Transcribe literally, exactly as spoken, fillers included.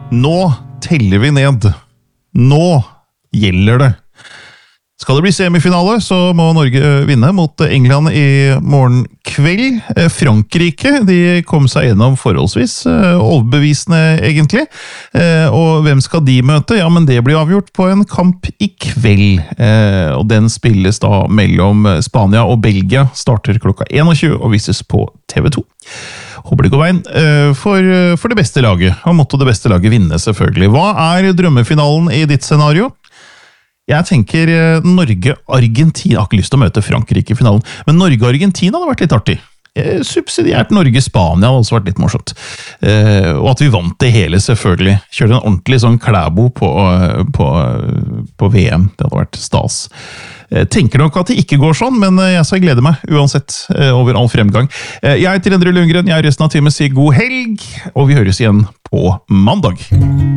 Nå teller vi ned. Nå gjelder det. Skal det bli semifinale, så må Norge vinne mot England i morgen kveld. Frankrike, de kom seg gjennom forholdsvis overbevisende egentlig. Og hvem skal de møte? Ja, men det blir avgjort på en kamp i kveld. Og den spilles da mellom Spania og Belgia. Starter klokka tjueen og vises på T V to. Håper det går veien for, for det beste laget. Og måtte det beste laget vinne, selvfølgelig. Hva er drømmefinalen i ditt scenario? Jeg tenker Norge-Argentina. Jeg har ikke lyst til å møte Frankrike i finalen, men Norge-Argentina hadde vært litt artig. Subsidiært Norge-Spania hadde også vært litt morsomt. Og at vi vant det hele, selvfølgelig. Kjørte en ordentlig sånn klæbo på, på, på V M. Det hadde vært stas. Jeg tenker nok at det ikke går sånn, men jeg skal glede meg uansett over all fremgang. Jeg heter Endre Lundgren, jeg er resten av timen sier god helg, og vi høres igjen på mandag.